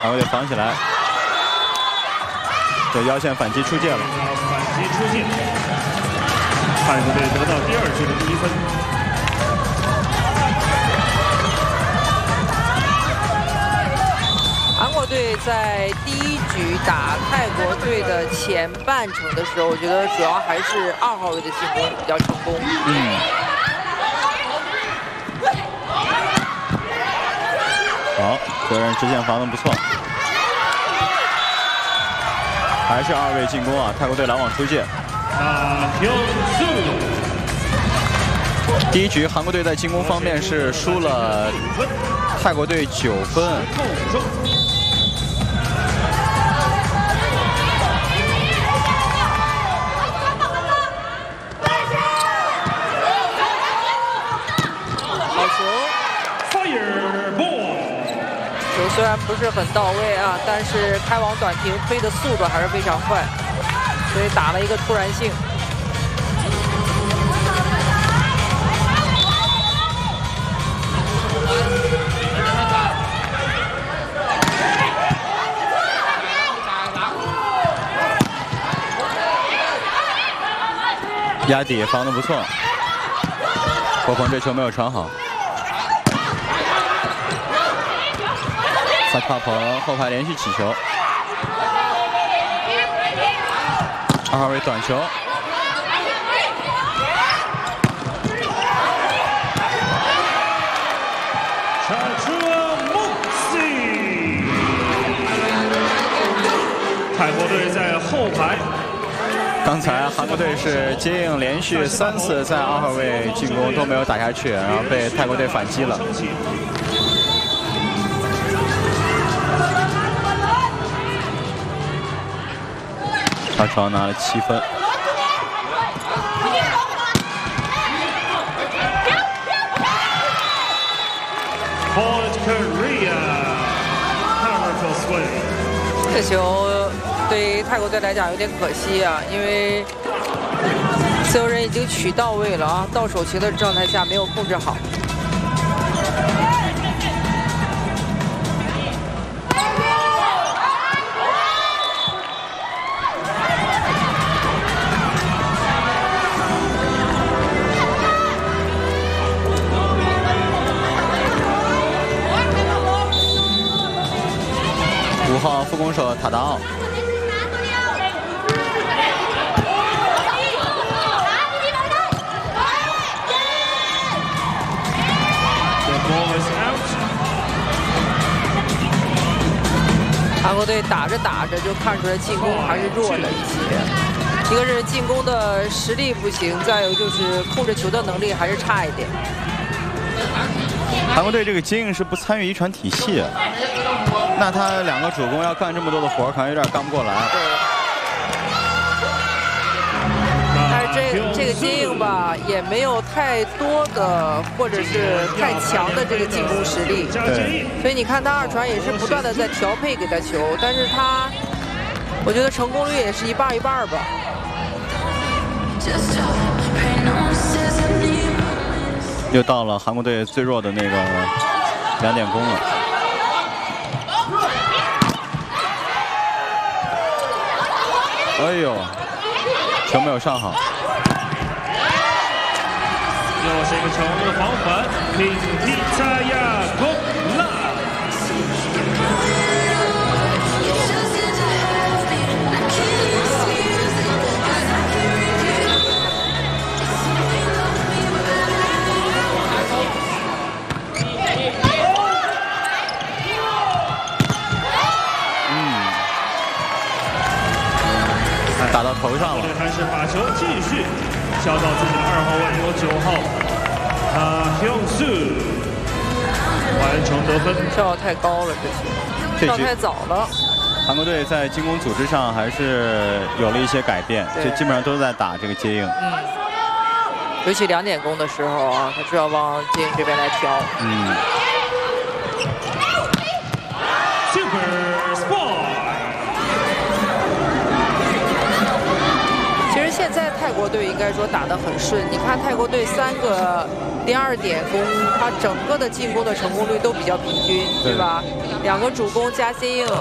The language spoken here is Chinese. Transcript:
韩国队防起来，这腰线反击出界了。 反击出界，泰国队得到第2局的第1分。 韩国队在第1局打泰国队的前半程的时候，我觉得主要还是2号位的进攻比较成功。 好，个人直线防得不错，还是2位进攻啊！泰国队拦网出界。第1局韩国队在进攻方面是输了泰国队9分。 球虽然不是很到位啊，但是开网短停推的速度还是非常快，所以打了一个突然性。 压底防得不错，郭鹏这球没有传好。 萨卡鹏后排连续起球，2号位短球， 泰国队在后排。 刚才韩国队是接应连续3次在2号位进攻都没有打下去，然后被泰国队反击了。 他主要拿了7分。 这球对于泰国队来讲有点可惜啊，因为自由人已经取到位了啊，到手球的状态下没有控制好。 5号副攻手塔达奥， 韩国队打着打着就看出来进攻还是弱了一些，一个是进攻的实力不行，再有就是控制球的能力还是差一点。 韩国队这个接应是不参与遗传体系。 那他2个主攻要干这么多的活，可能有点干不过来。 但是这个接应吧，也没有太多的或者是太强的这个进攻实力。 对。 所以你看他2传也是不断的在调配给他球，但是他，我觉得成功率也是一半一半吧。 又到了韩国队最弱的那个2点攻了。 哎呦，球没有上好。 又是一个球的防反，平替查亚贡拉。 打到头上了， 还是把球继续交到自己的2号位，有9号Hyung Soo 完成得分。 跳太高了，这球跳太早了。 韩国队在进攻组织上还是有了一些改变，就基本上都是在打这个接应。 尤其2点攻的时候啊，他是要往接应这边来调。 Super Sport。 现在泰国队应该说打得很顺，你看泰国队3个 5.2点攻，他整个的进攻的成功率都比较平均，对吧？2个主攻加新颖